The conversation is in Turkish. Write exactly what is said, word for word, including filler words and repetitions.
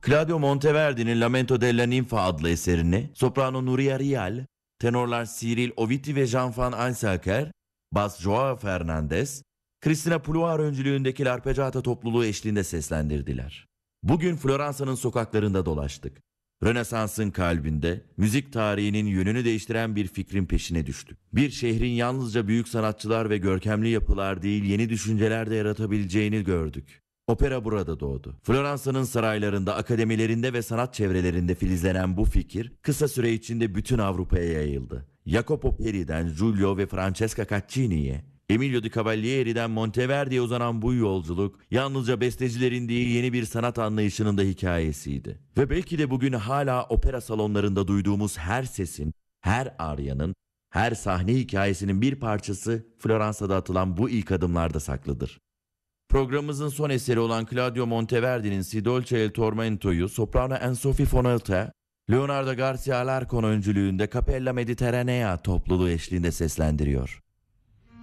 Claudio Monteverdi'nin Lamento della Ninfa adlı eserini soprano Nuria Rial, tenorlar Cyril Ovitti ve Jean-Van Einsaker, bas Joao Fernandez, Cristina Puluar öncülüğündeki L'Arpeggiata topluluğu eşliğinde seslendirdiler. Bugün Floransa'nın sokaklarında dolaştık. Rönesans'ın kalbinde, müzik tarihinin yönünü değiştiren bir fikrin peşine düştük. Bir şehrin yalnızca büyük sanatçılar ve görkemli yapılar değil, yeni düşünceler de yaratabileceğini gördük. Opera burada doğdu. Floransa'nın saraylarında, akademilerinde ve sanat çevrelerinde filizlenen bu fikir kısa süre içinde bütün Avrupa'ya yayıldı. Jacopo Peri'den Giulio ve Francesca Caccini'ye, Emilio Di Cavalieri'den Monteverdi'ye uzanan bu yolculuk yalnızca bestecilerin değil, yeni bir sanat anlayışının da hikayesiydi. Ve belki de bugün hala opera salonlarında duyduğumuz her sesin, her aryanın, her sahne hikayesinin bir parçası Floransa'da atılan bu ilk adımlarda saklıdır. Programımızın son eseri olan Claudio Monteverdi'nin Si dolce il tormento'yu soprano Anne-Sophie Fonalta, Leonardo Garcia Alarcon öncülüğünde Capella Mediterranea topluluğu eşliğinde seslendiriyor.